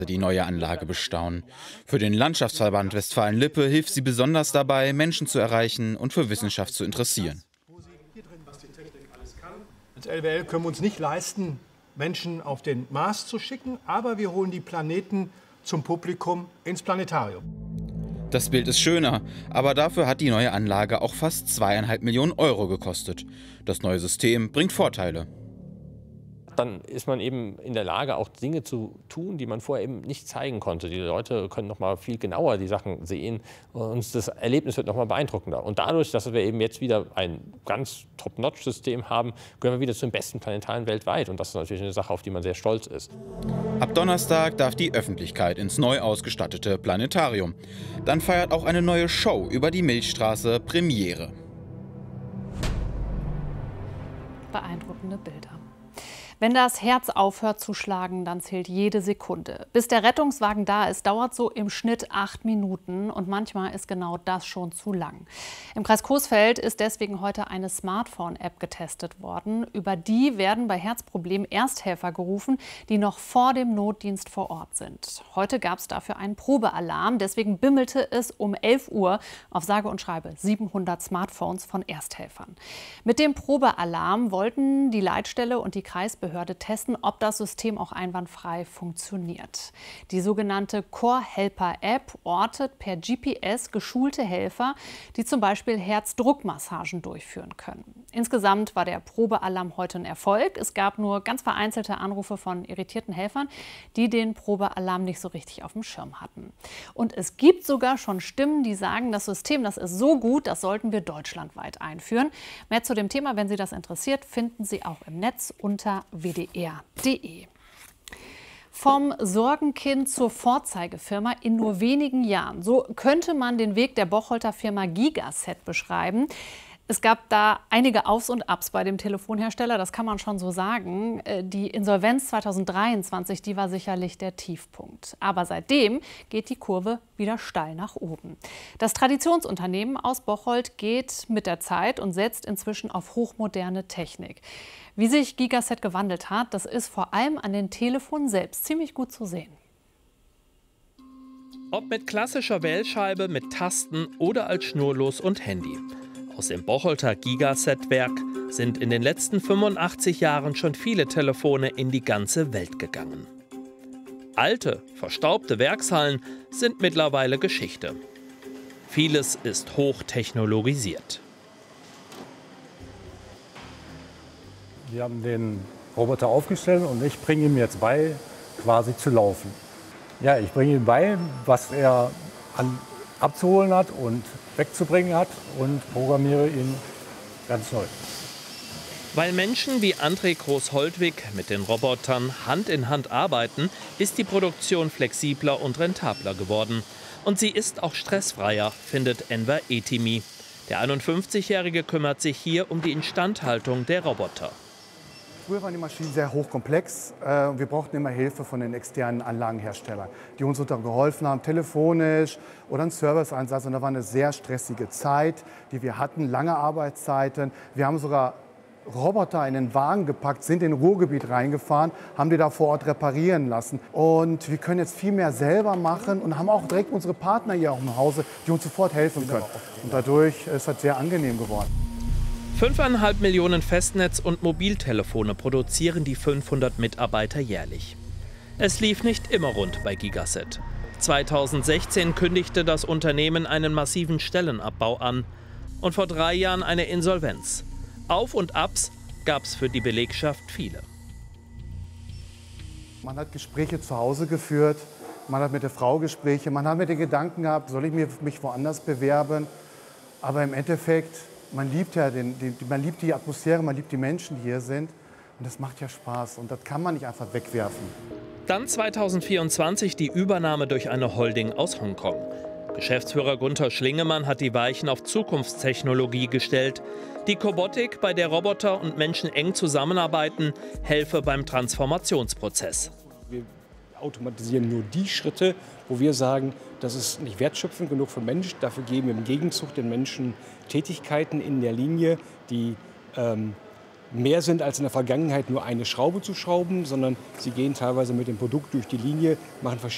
die neue Anlage bestaunen. Für den Landschaftsverband Westfalen-Lippe hilft sie besonders dabei, Menschen zu erreichen und für Wissenschaft zu interessieren. Als LWL können wir uns nicht leisten, Menschen auf den Mars zu schicken, aber wir holen die Planeten zum Publikum ins Planetarium. Das Bild ist schöner, aber dafür hat die neue Anlage auch fast 2,5 Millionen Euro gekostet. Das neue System bringt Vorteile. Dann ist man eben in der Lage, auch Dinge zu tun, die man vorher eben nicht zeigen konnte. Die Leute können noch mal viel genauer die Sachen sehen und das Erlebnis wird noch mal beeindruckender. Und dadurch, dass wir eben jetzt wieder ein ganz Top-Notch-System haben, gehören wir wieder zu den besten Planetaren weltweit. Und das ist natürlich eine Sache, auf die man sehr stolz ist. Ab Donnerstag darf die Öffentlichkeit ins neu ausgestattete Planetarium. Dann feiert auch eine neue Show über die Milchstraße Premiere. Beeindruckende Bilder. Wenn das Herz aufhört zu schlagen, dann zählt jede Sekunde. Bis der Rettungswagen da ist, dauert so im Schnitt 8 Minuten und manchmal ist genau das schon zu lang. Im Kreis Coesfeld ist deswegen heute eine Smartphone-App getestet worden. Über die werden bei Herzproblemen Ersthelfer gerufen, die noch vor dem Notdienst vor Ort sind. Heute gab es dafür einen Probealarm, deswegen bimmelte es um 11 Uhr auf sage und schreibe 700 Smartphones von Ersthelfern. Mit dem Probealarm wollten die Leitstelle und die Kreisbehörde testen, ob das System auch einwandfrei funktioniert. Die sogenannte Core Helper App ortet per GPS geschulte Helfer, die zum Beispiel Herzdruckmassagen durchführen können. Insgesamt war der Probealarm heute ein Erfolg. Es gab nur ganz vereinzelte Anrufe von irritierten Helfern, die den Probealarm nicht so richtig auf dem Schirm hatten. Und es gibt sogar schon Stimmen, die sagen, das System, das ist so gut, das sollten wir deutschlandweit einführen. Mehr zu dem Thema, wenn Sie das interessiert, finden Sie auch im Netz unter wdr.de. Vom Sorgenkind zur Vorzeigefirma in nur wenigen Jahren. So könnte man den Weg der Bocholter Firma Gigaset beschreiben. Es gab da einige Aufs und Abs bei dem Telefonhersteller, das kann man schon so sagen. Die Insolvenz 2023, die war sicherlich der Tiefpunkt. Aber seitdem geht die Kurve wieder steil nach oben. Das Traditionsunternehmen aus Bocholt geht mit der Zeit und setzt inzwischen auf hochmoderne Technik. Wie sich Gigaset gewandelt hat, das ist vor allem an den Telefonen selbst ziemlich gut zu sehen. Ob mit klassischer Wählscheibe, mit Tasten oder als schnurlos und Handy. Aus dem Bocholter Gigaset-Werk sind in den letzten 85 Jahren schon viele Telefone in die ganze Welt gegangen. Alte, verstaubte Werkshallen sind mittlerweile Geschichte. Vieles ist hochtechnologisiert. Wir haben den Roboter aufgestellt und ich bringe ihm jetzt bei, quasi zu laufen. Ja, ich bringe ihm bei, was er abzuholen hat und wegzubringen hat und programmiere ihn ganz neu. Weil Menschen wie André Groß-Holtwig mit den Robotern Hand in Hand arbeiten, ist die Produktion flexibler und rentabler geworden. Und sie ist auch stressfreier, findet Enver Etimi. Der 51-Jährige kümmert sich hier um die Instandhaltung der Roboter. Früher waren die Maschinen sehr hochkomplex. Wir brauchten immer Hilfe von den externen Anlagenherstellern, die uns geholfen haben, telefonisch oder einen Serviceeinsatz. Und da war eine sehr stressige Zeit, die wir hatten, lange Arbeitszeiten. Wir haben sogar Roboter in den Wagen gepackt, sind in Ruhrgebiet reingefahren, haben die da vor Ort reparieren lassen. Und wir können jetzt viel mehr selber machen und haben auch direkt unsere Partner hier auch im Hause, die uns sofort helfen können. Und dadurch ist das sehr angenehm geworden. 5,5 Millionen Festnetz- und Mobiltelefone produzieren die 500 Mitarbeiter jährlich. Es lief nicht immer rund bei Gigaset. 2016 kündigte das Unternehmen einen massiven Stellenabbau an und vor 3 Jahren eine Insolvenz. Auf und Abs gab es für die Belegschaft viele. Man hat Gespräche zu Hause geführt, man hat mit der Frau Gespräche, man hat mit den Gedanken gehabt, soll ich mich woanders bewerben? Aber im Endeffekt, man liebt ja man liebt die Atmosphäre, man liebt die Menschen, die hier sind. Und das macht ja Spaß und das kann man nicht einfach wegwerfen. Dann 2024 die Übernahme durch eine Holding aus Hongkong. Geschäftsführer Gunther Schlingemann hat die Weichen auf Zukunftstechnologie gestellt. Die Cobotic, bei der Roboter und Menschen eng zusammenarbeiten, helfe beim Transformationsprozess. Wir automatisieren nur die Schritte, wo wir sagen, das ist nicht wertschöpfend genug für Menschen. Dafür geben wir im Gegenzug den Menschen Tätigkeiten in der Linie, die mehr sind als in der Vergangenheit nur eine Schraube zu schrauben, sondern sie gehen teilweise mit dem Produkt durch die Linie, machen verschiedene